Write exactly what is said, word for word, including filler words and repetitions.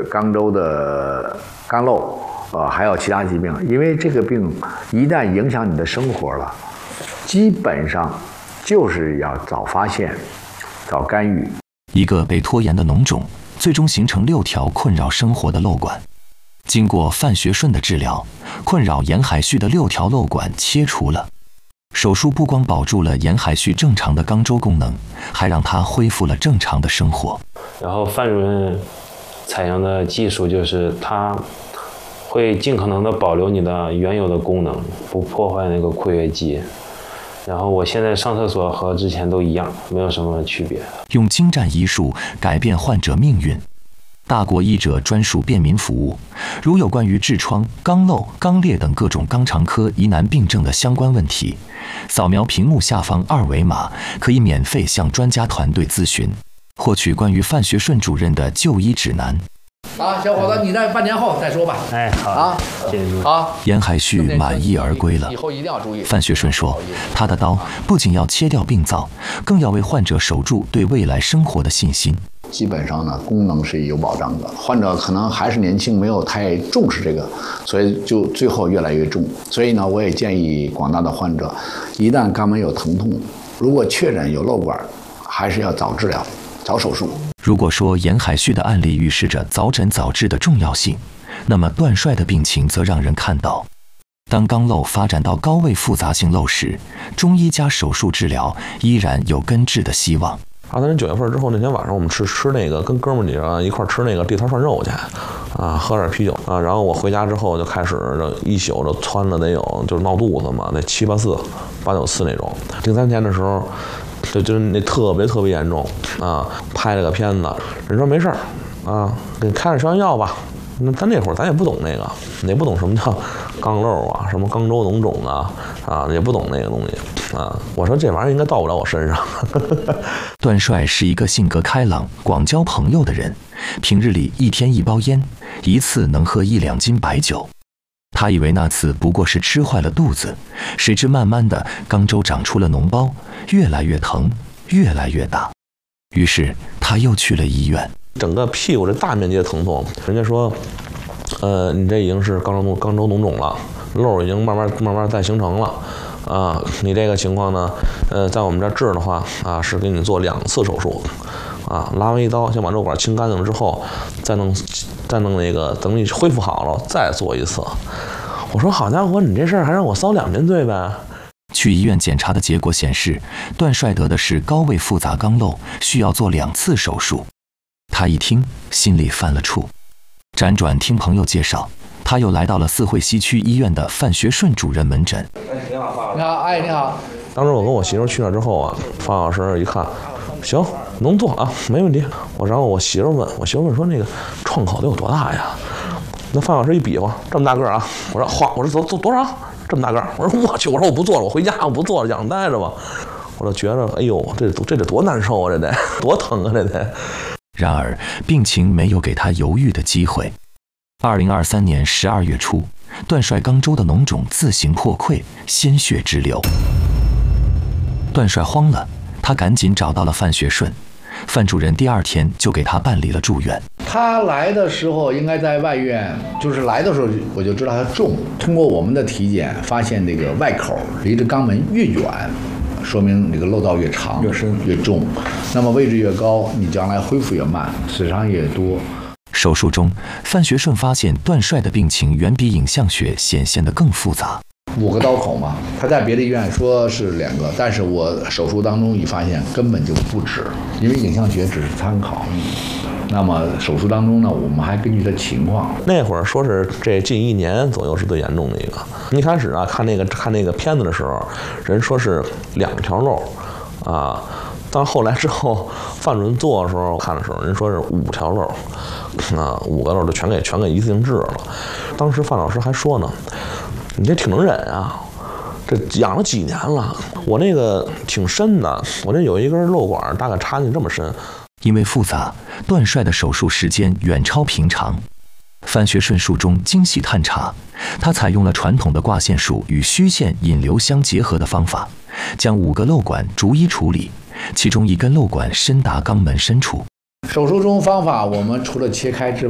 个肛周的肛瘘，呃，还有其他疾病，因为这个病一旦影响你的生活了，基本上就是要早发现、早干预。 一个被拖延的脓肿，最终形成六条困扰生活的瘘管。经过范学顺的治疗，困扰严海旭的六条瘘管切除了。手术不光保住了严海旭正常的肛周功能，还让他恢复了正常的生活。 然后范主任采用的技术就是他会尽可能的保留你的原有的功能，不破坏那个括约肌。然后我现在上厕所和之前都一样，没有什么区别。 用精湛医术改变患者命运。大国医者专属便民服务，如有关于痔疮、肛瘘、肛裂等各种肛肠科疑难病症的相关问题，扫描屏幕下方二维码，可以免费向专家团队咨询，获取关于范学顺主任的就医指南。 啊，小伙子，你在半年后再说吧。 哎，好啊， 谢谢主啊。 严海旭满意而归了。 以后一定要注意。 范学顺说，他的刀不仅要切掉病灶，更要为患者守住对未来生活的信心。 基本上呢，功能是有保障的。患者可能还是年轻，没有太重视这个，所以就最后越来越重。所以呢，我也建议广大的患者，一旦肛门有疼痛，如果确诊有瘘管，还是要早治疗、早手术。 如果说严海旭的案例预示着早诊早治的重要性，那么段帅的病情则让人看到，当肛瘘发展到高位复杂性瘘时，中医加手术治疗依然有根治的希望。 二三年九月份之后，那天晚上我们吃吃那个跟哥们儿几个一块吃那个地摊涮肉去，啊，喝点啤酒啊，然后我回家之后就开始一宿就窜了得有就是闹肚子嘛，那七八次、八九次那种。第三天的时候，就就是那特别特别严重啊，拍了个片子，人说没事儿啊，给你开点消炎药吧。那咱那会儿咱也不懂那个，也不懂什么叫肛瘘啊，什么肛周脓肿啊，啊，也不懂那个东西啊。我说这玩意儿应该到不了我身上。 段帅是一个性格开朗、广交朋友的人，平日里一天一包烟，一次能喝一两斤白酒。他以为那次不过是吃坏了肚子，谁知慢慢的肛周长出了脓包，越来越疼，越来越大。于是他又去了医院。 整个屁股这大面积的疼痛，人家说，呃，你这已经是肛周肛周脓肿了，瘘已经慢慢慢慢在形成了，啊，你这个情况呢，呃，在我们这儿治的话，啊，是给你做两次手术，啊，拉完一刀，先把瘘管清干净了之后，再弄再弄那个，等你恢复好了再做一次。我说好家伙，你这事儿还让我遭两遍罪呗？ 去医院检查的结果显示，段帅得的是高位复杂肛瘘，需要做两次手术。他一听，心里犯了怵。辗转听朋友介绍，他又来到了四惠西区医院的范学顺主任门诊。 你好，哎，你好。 当时我跟我媳妇去那之后啊，范老师一看，行，能做啊，没问题。我然后我媳妇问，我媳妇问说那个创口得有多大呀？那范老师一比划，这么大个啊！我说晃，我说走走多少？这么大个我说我去，我说我不做了，我回家，我不做了，养着待着吧。我就觉得，哎呦，这这得多难受啊，这得多疼啊，这得。 然而，病情没有给他犹豫的机会。二零二三年十二月初，段帅肛周的脓肿自行破溃，鲜血直流。段帅慌了，他赶紧找到了范学顺。范主任第二天就给他办理了住院。 他来的时候应该在外院，就是来的时候我就知道他重。通过我们的体检，发现这个外口离着肛门越远，说明这个瘘道越长、 越深、 越重。那么位置越高，你将来恢复越慢，损伤越多。 手术中，范学顺发现段帅的病情远比影像学显现得更复杂。 五个刀口嘛，他在别的医院说是两个，但是我手术当中一发现根本就不止，因为影像学只是参考。那么手术当中呢，我们还根据他情况。 那会儿说是这近一年左右是最严重的一个。一开始啊，看那个看那个片子的时候，人说是两条瘘，啊，但后来之后范主任做的时候看的时候，人说是五条瘘，啊，五个瘘就全给全给一次性治了。当时范老师还说呢，你这挺能忍啊。这养了几年了，我那个挺深的，我这有一根瘘管，大概插进这么深。 因为复杂，段帅的手术时间远超平常。范学顺术中精细探查，他采用了传统的挂线术与虚线引流相结合的方法，将五个瘘管逐一处理，其中一根瘘管深达肛门深处。 手术中方法，我们除了切开之外，